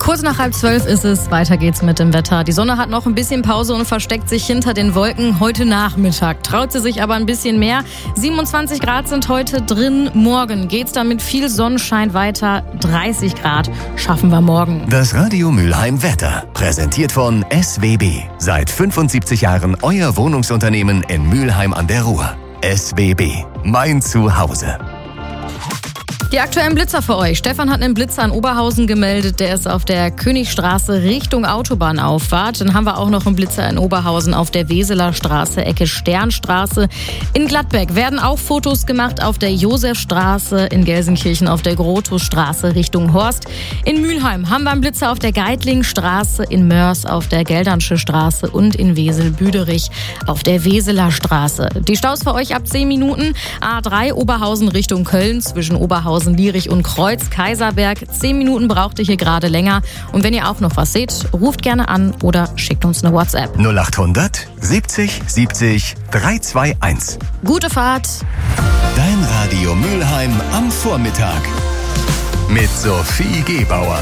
Kurz nach 11:30 ist es. Weiter geht's mit dem Wetter. Die Sonne hat noch ein bisschen Pause und versteckt sich hinter den Wolken. Heute Nachmittag traut sie sich aber ein bisschen mehr. 27 Grad sind heute drin. Morgen geht's dann mit viel Sonnenschein weiter. 30 Grad schaffen wir morgen. Das Radio Mülheim Wetter. Präsentiert von SWB. Seit 75 Jahren euer Wohnungsunternehmen in Mülheim an der Ruhr. SWB. Mein Zuhause. Die aktuellen Blitzer für euch. Stefan hat einen Blitzer in Oberhausen gemeldet. Der ist auf der Königstraße Richtung Autobahnauffahrt. Dann haben wir auch noch einen Blitzer in Oberhausen auf der Weseler Straße, Ecke Sternstraße. In Gladbeck werden auch Fotos gemacht auf der Josefstraße, in Gelsenkirchen auf der Grotusstraße Richtung Horst. In Mülheim haben wir einen Blitzer auf der Geitlingstraße, in Mörs auf der Geldernsche Straße und in Wesel-Büderich auf der Weseler Straße. Die Staus für euch ab 10 Minuten. A3 Oberhausen Richtung Köln zwischen Oberhausen, Lierich und Kreuz-Kaiserberg. 10 Minuten braucht ihr hier gerade länger. Und wenn ihr auch noch was seht, ruft gerne an oder schickt uns eine WhatsApp. 0800 70 70 321. Gute Fahrt. Dein Radio Mülheim am Vormittag. Mit Sophie Gebauer.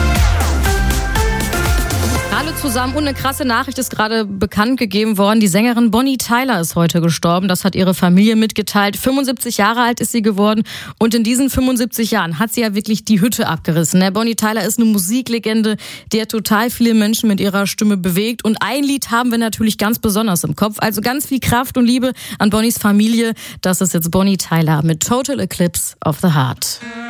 Hallo zusammen und eine krasse Nachricht ist gerade bekannt gegeben worden. Die Sängerin Bonnie Tyler ist heute gestorben. Das hat ihre Familie mitgeteilt. 75 Jahre alt ist sie geworden und in diesen 75 Jahren hat sie ja wirklich die Hütte abgerissen. Bonnie Tyler ist eine Musiklegende, die hat total viele Menschen mit ihrer Stimme bewegt und ein Lied haben wir natürlich ganz besonders im Kopf. Also ganz viel Kraft und Liebe an Bonnies Familie. Das ist jetzt Bonnie Tyler mit Total Eclipse of the Heart.